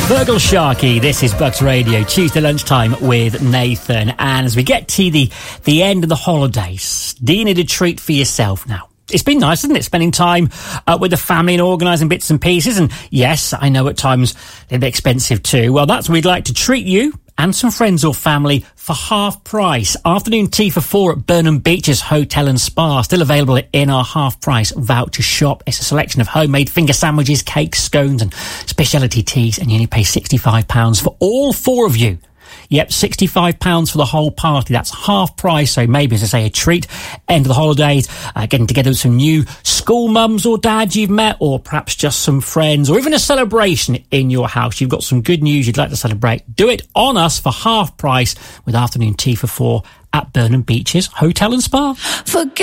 Virgil Sharkey, this is Bucks Radio, Tuesday lunchtime with Nathan. And as we get to the end of the holidays, do you need a treat for yourself now? It's been nice, isn't it, spending time with the family and organising bits and pieces. And yes, I know at times they're a bit expensive too. Well, that's where we'd like to treat you and some friends or family for half price. Afternoon tea for 4 at Burnham Beeches Hotel and Spa. Still available in our half price voucher shop. It's a selection of homemade finger sandwiches, cakes, scones and specialty teas. And you only pay £65 for all 4 of you. Yep, £65 for the whole party. That's half price. So maybe, as I say, a treat. End of the holidays, getting together with some new school mums or dads you've met, or perhaps just some friends, or even a celebration in your house. You've got some good news you'd like to celebrate. Do it on us for half price with afternoon tea for 4 at Burnham Beeches Hotel and Spa. Forget